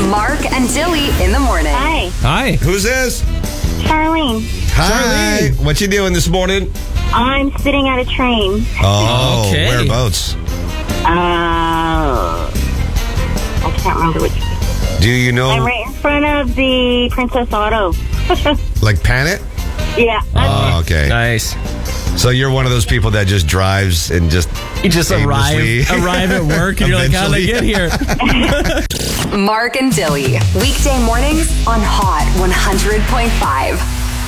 Mark and Dilly in the morning. Hi, Hi. Who's this? Charlene. Hi. What you doing this morning? I'm sitting at a train. Oh, Okay. whereabouts? I can't remember which. Do you know, I'm right in front of the Princess Auto. like Panet? Yeah. Oh, okay. Nice. So you're one of those people that just drives and just You just aimlessly- arrive at work and you're like, how'd I Eventually. get here? Mark and Dilly. Weekday mornings on Hot 100.5.